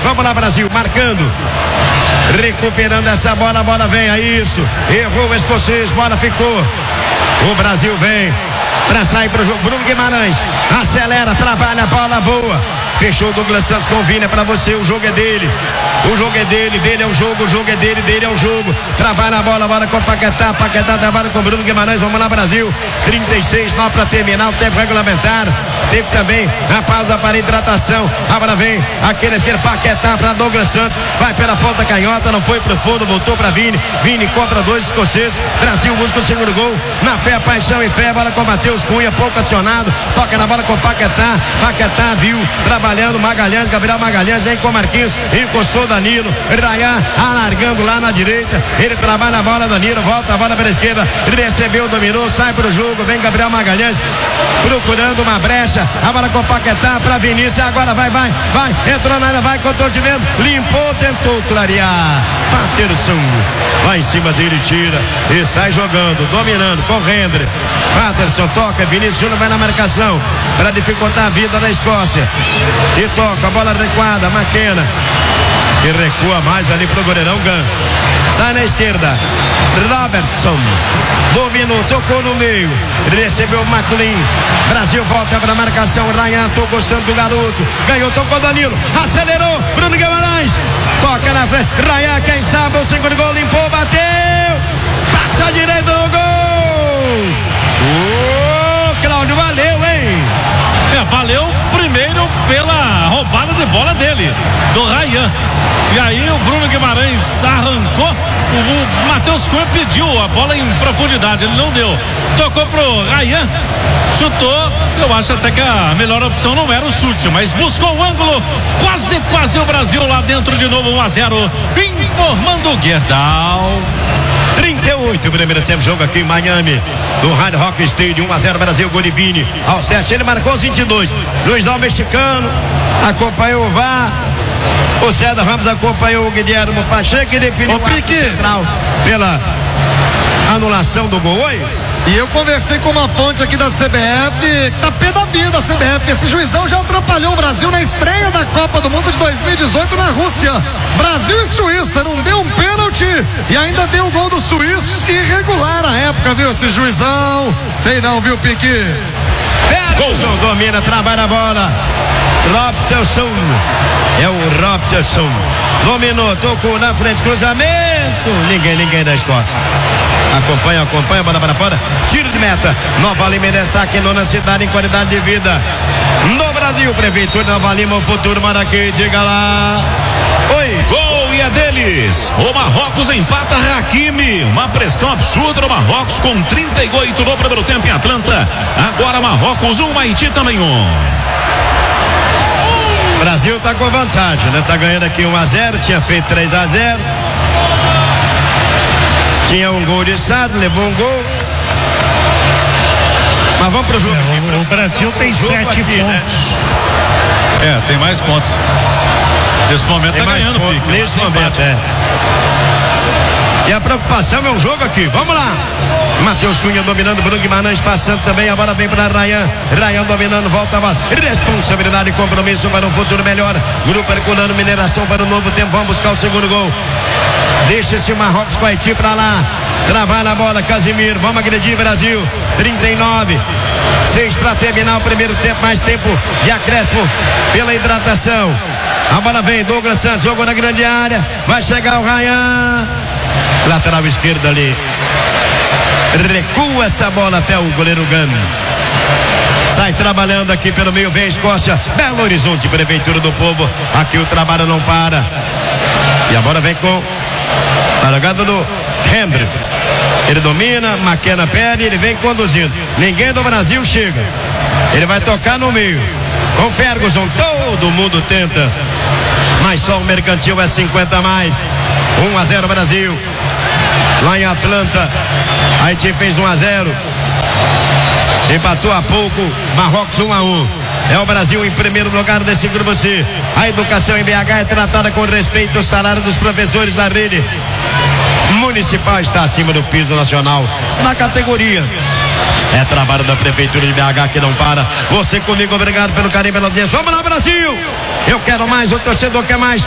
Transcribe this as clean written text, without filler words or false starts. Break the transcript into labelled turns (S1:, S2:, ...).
S1: Vamos lá, Brasil, marcando. Recuperando essa bola, a bola vem, é isso. Errou o escocês, bola ficou. O Brasil vem para sair pro jogo. Bruno Guimarães acelera, trabalha, bola boa. Fechou o Douglas Santos com o Vina, pra você, o jogo é dele. O jogo é dele, dele é o jogo é dele, dele é o jogo. Trabalha a bola com o Paquetá, trabalha com o Bruno Guimarães, vamos lá, Brasil. 36, 9 para terminar o tempo regulamentar. Teve também a pausa para hidratação. Agora vem aquele esquerdo, Paquetá para Douglas Santos. Vai pela ponta canhota, não foi pro fundo, voltou para Vini. Vini cobra 2 escoceses. Brasil busca o segundo gol. Na fé, paixão e fé, bola com Matheus Cunha, pouco acionado. Toca na bola com Paquetá. Paquetá viu, trabalhando Magalhães, Gabriel Magalhães, vem com Marquinhos, encostou Danilo. Rayan alargando lá na direita. Ele trabalha a bola, Danilo, volta a bola pela esquerda. Recebeu, dominou, sai pro jogo. Vem Gabriel Magalhães procurando uma brecha. A bola com o Paquetá para Vinícius. Agora vai. Entrou na área, vai, controle de vento. Limpou, tentou clarear. Patterson vai em cima dele, tira e sai jogando, dominando com o Hendry. Patterson toca, Vinícius Júnior vai na marcação para dificultar a vida da Escócia. E toca, a bola recuada, McKenna. E recua mais ali pro goleirão Gunn. Sai na esquerda, Robertson dominou, tocou no meio, recebeu o McLean. Brasil volta para a marcação. Rayan, tô gostando do garoto, ganhou, tocou Danilo, acelerou, Bruno Guimarães toca na frente, Rayan, quem sabe o segundo gol, limpou, bateu, passa direito do gol. Cláudio, valeu, hein?
S2: Valeu primeiro pela roubada de bola dele, do Rayan. E aí o Bruno Guimarães arrancou, o Matheus Cunha pediu a bola em profundidade, ele não deu, tocou pro Rayan, chutou. Eu acho até que a melhor opção não era o chute, mas buscou o ângulo, quase o Brasil lá dentro de novo. 1-0, informando o Gerdau.
S1: 38, primeiro tempo, jogo aqui em Miami, do Hard Rock Stadium. 1-0 Brasil, Golivini ao 7, ele marcou os 22. Luizão mexicano acompanhou o VAR. O César Ramos acompanhou o Guilherme Pacheco e definiu o árbitro central pela anulação do gol. Oi?
S3: E eu conversei com uma fonte aqui da CBF, tá pé da vida a CBF, porque esse juizão já atrapalhou o Brasil na estreia da Copa do Mundo de 2018 na Rússia. Brasil e Suíça, não deu um pênalti e ainda deu o gol do suíço irregular na época, viu, esse juizão? Sei não, viu, Pique?
S1: Ferguson domina, trabalha a bola. Robson, é o Robson, dominou, tocou na frente, cruzamento, ninguém da Escócia. Acompanha, bola para fora, tiro de meta. Nova Lima destaque na cidade em qualidade de vida. No Brasil, Prefeitura de Nova Lima, o futuro mora aqui, diga lá. Oi.
S4: Gol e é deles. O Marrocos empata Hakimi. Uma pressão absurda no Marrocos com 38 no primeiro tempo em Atlanta. Agora Marrocos 1, Haiti também 1.
S1: Brasil tá com vantagem, né? Tá ganhando aqui 1-0, tinha feito 3-0. Tinha um gol de Sado, levou um gol. Mas vamos pro jogo.
S2: O Brasil tem 7 pontos. Né? Tem mais pontos. Nesse momento tem tá ganhando, Pique.
S1: Nesse momento, E a preocupação é um jogo aqui. Vamos lá. Matheus Cunha dominando, Bruno Guimarães passando também. A bola vem para Rayan. Rayan dominando, volta a bola. Responsabilidade e compromisso para um futuro melhor. Grupo Herculano, Mineração para o novo tempo. Vamos buscar o segundo gol. Deixa esse Marrocos com Haiti para lá. Trabalha a bola, Casimiro. Vamos agredir, Brasil. 39. 6 para terminar o primeiro tempo. Mais tempo de acréscimo pela hidratação. A bola vem, Douglas Santos jogou na grande área. Vai chegar o Rayan. Lateral esquerdo ali. Recua essa bola até o goleiro Gunn. Sai trabalhando aqui pelo meio, vem a Escócia. Belo Horizonte, Prefeitura do Povo. Aqui o trabalho não para. E a bola vem com a jogada do Hendry. Ele domina, McKenna perde, ele vem conduzindo. Ninguém do Brasil chega. Ele vai tocar no meio. Com Ferguson, todo mundo tenta. Mas só o Mercantil é 50 a mais. 1-0 Brasil. Lá em Atlanta, Haiti fez 1-0. Empatou há pouco, Marrocos 1-1. É o Brasil em primeiro lugar desse grupo C. A educação em BH é tratada com respeito. O salário dos professores da rede municipal está acima do piso nacional na categoria. É trabalho da Prefeitura de BH que não para. Você comigo, obrigado pelo carinho, pela audiência. Vamos lá, Brasil! Eu quero mais, o torcedor quer mais.